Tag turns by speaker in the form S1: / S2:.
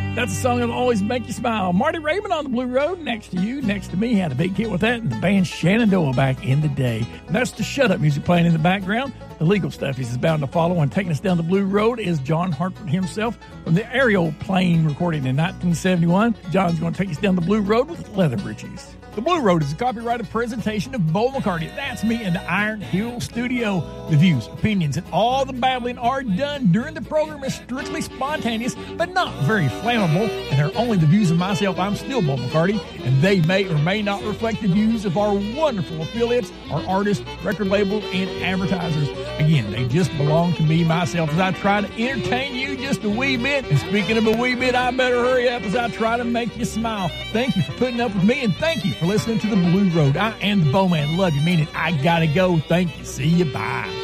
S1: That's a song that'll always make you smile. Marty Raymond on the Blue Road, next to you, next to me, had a big hit with that, and the band Shenandoah back in the day. And that's the Shut Up music playing in the background. The legal stuff is bound to follow, and taking us down the Blue Road is John Hartford himself from the Aerial Plane recording in 1971. John's going to take us down the Blue Road with Leather Breeches. The Blue Road is a copyrighted presentation of Bo McCarty. That's me in the Iron Hill Studio. The views, opinions, and all the babbling are done during the program is strictly spontaneous, but not very flammable, and they're only the views of myself. I'm still Bo McCarty, and they may or may not reflect the views of our wonderful affiliates, our artists, record labels, and advertisers. Again, they just belong to me, myself, as I try to entertain you just a wee bit. And speaking of a wee bit, I better hurry up as I try to make you smile. Thank you for putting up with me, and thank you for listening to the Blue Road. I am the Bowman. Love you, meaning I gotta go. Thank you. See you. Bye.